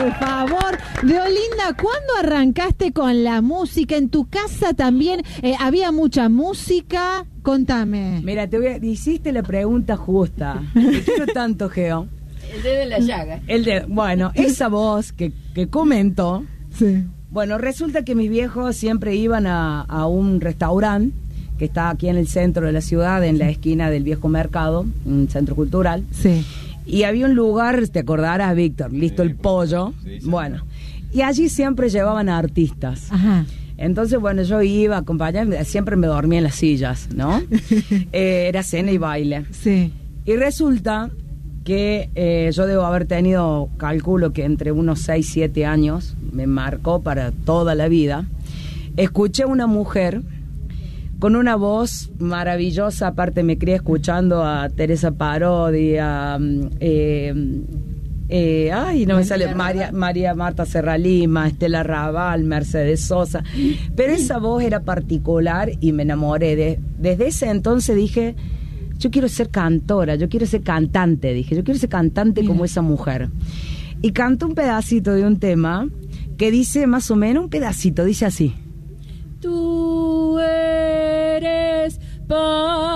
por favor. Deolinda, ¿cuándo arrancaste con la música? ¿En tu casa también había mucha música? Contame. Mira, hiciste la pregunta justa. Te quiero tanto, Geo. El dedo en la llaga. Bueno, esa voz que comentó. Sí. Bueno, resulta que mis viejos siempre iban a un restaurante que está aquí en el centro de la ciudad, en la esquina del viejo mercado, un centro cultural. Sí. Y había un lugar, te acordarás, Víctor, listo el pollo. Sí, bueno, y allí siempre llevaban a artistas. Ajá. Entonces, bueno, yo iba a acompañar, siempre me dormía en las sillas, ¿no? Era cena y baile. Sí. Y resulta que yo debo haber tenido, calculo que entre unos 6, 7 años, me marcó para toda la vida. Escuché una mujer con una voz maravillosa, aparte me crié escuchando a Teresa Parodi, me sale María Marta Serralima, Estela Raval, Mercedes Sosa, pero esa voz era particular y me enamoré. Desde ese entonces dije, yo quiero ser cantora, yo quiero ser cantante, yo quiero ser cantante como esa mujer. Y canto un pedacito de un tema que dice más o menos, un pedacito, dice así. Tú eres